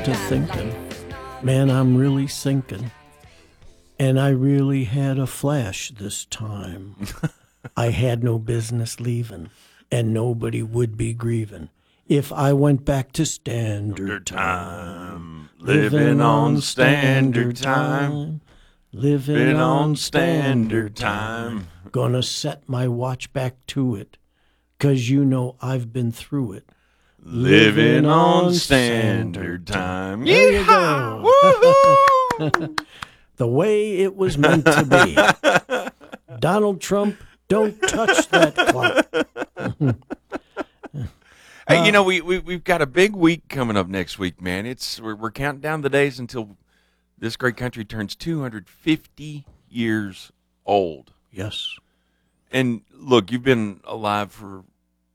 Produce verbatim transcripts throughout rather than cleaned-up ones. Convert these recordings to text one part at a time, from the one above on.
to thinking, man, I'm really sinking. And I really had a flash this time. I had no business leaving, and nobody would be grieving if I went back to standard time. Living on standard time. Living on standard standard time. time. Gonna set my watch back to it, 'cause you know I've been through it. Living on standard time. There you Yeehaw! go. Woohoo! The way it was meant to be. Donald Trump, don't touch that clock. Hey, you know, we, we, we've got a big week coming up next week, man. It's We're, we're counting down the days until this great country turns two hundred fifty years old. Yes. And look, you've been alive for,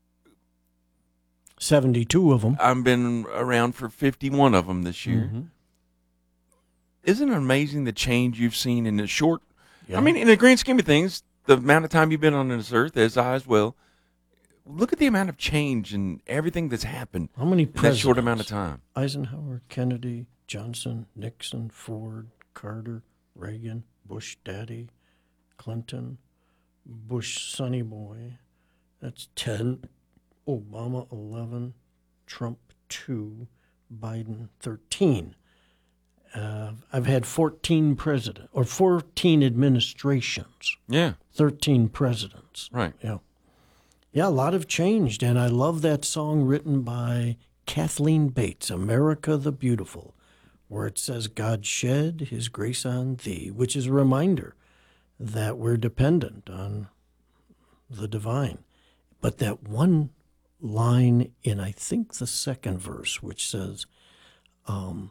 seventy-two of them. I've been around for fifty-one of them this year. Mm-hmm. Isn't it amazing the change you've seen in the short, Yeah. I mean, in the grand scheme of things, the amount of time you've been on this earth, as I as well, look at the amount of change and everything that's happened How many in that presidents? short amount of time. Eisenhower, Kennedy, Johnson, Nixon, Ford, Carter, Reagan, Bush Daddy, Clinton, Bush Sonny Boy. That's ten. Obama, eleven. Trump, two. Biden, thirteen. Uh, I've had fourteen presidents, or fourteen administrations, Yeah, thirteen presidents. right. Yeah. Yeah, a lot have changed, and I love that song written by Kathleen Bates, America the Beautiful, where it says, God shed his grace on thee, which is a reminder that we're dependent on the divine. But that one line in, I think, the second verse, which says, um,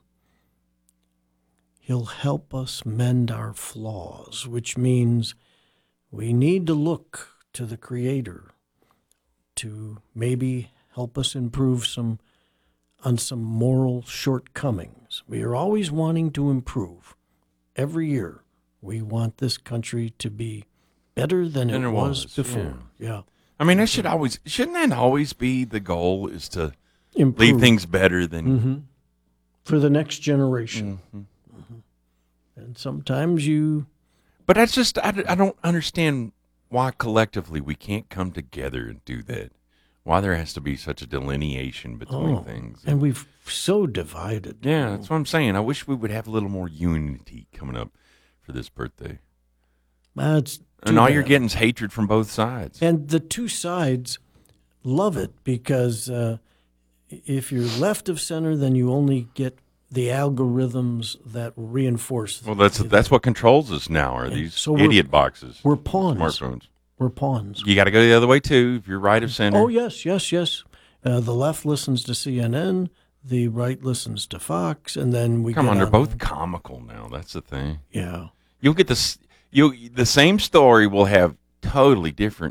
he'll help us mend our flaws, which means we need to look to the Creator to maybe help us improve some on some moral shortcomings. We are always wanting to improve. Every year, we want this country to be better than Than it it was, was, before. Yeah. I mean, that should always, shouldn't that always be the goal, is to Improve. leave things better than, hmm For the next generation. Mhm. And sometimes you, But that's just, I, I don't understand why collectively we can't come together and do that. Why there has to be such a delineation between oh, things. and we've so divided. Yeah, that's what I'm saying. I wish we would have a little more unity coming up for this birthday. That's And all you're getting is hatred from both sides. And the two sides love it because uh, if you're left of center, then you only get the algorithms that reinforce. Well, that's that's what controls us now, are these so we're- idiot boxes. We're pawns. Smartphones. We're pawns. You got to go the other way, too, if you're right of center. Oh, yes, yes, yes. Uh, the left listens to C N N. The right listens to Fox. And then we Come get on, they're on- both comical now. That's the thing. Yeah. You'll get this. You the same story will have totally different.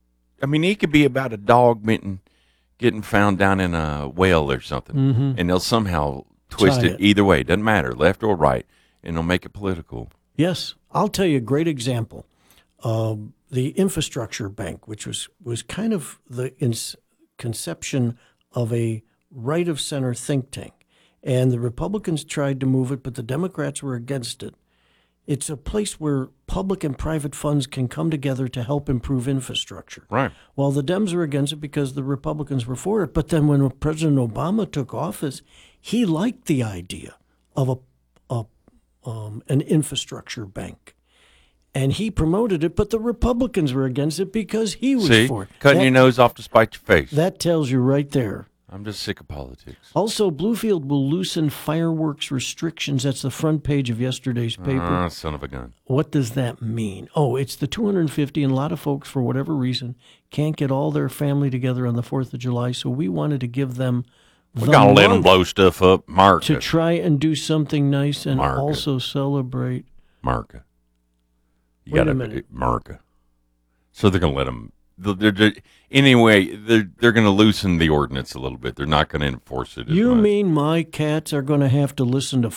I mean, it could be about a dog mitten getting found down in a whale or something, Mm-hmm. and they'll somehow twist Tie it it. either way. Doesn't matter, left or right, and they'll make it political. Yes, I'll tell you a great example. Um, the infrastructure bank, which was, was kind of the ins- conception of a right of center think tank, and the Republicans tried to move it, but the Democrats were against it. It's a place where public and private funds can come together to help improve infrastructure. Right. Well, the Dems were against it because the Republicans were for it. But then when President Obama took office, he liked the idea of a, a um, an infrastructure bank. And he promoted it, but the Republicans were against it because he was See, for it. cutting that, your nose off to spite your face. That tells you right there. I'm just sick of politics. Also, Bluefield will loosen fireworks restrictions. That's the front page of yesterday's paper. Ah, son of a gun. What does that mean? Oh, it's the two hundred fifty, and a lot of folks, for whatever reason, can't get all their family together on the fourth of July, so we wanted to give them We the gotta let them month blow stuff up. Mark to it. try and do something nice and Mark it. also celebrate. Mark it. You Wait a gotta minute. Mark it. So they're gonna let them. They're, they're, anyway, they're they're gonna loosen the ordinance a little bit. They're not gonna enforce it. As You much. mean my cats are going to have to listen to